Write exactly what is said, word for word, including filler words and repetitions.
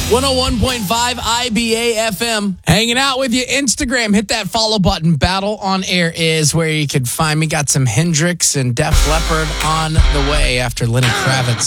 one oh one point five I B A F M. Hanging out with you. Instagram. Hit that follow button. Battle on Air is where you can find me. Got some Hendrix and Def Leppard on the way after Lenny Kravitz.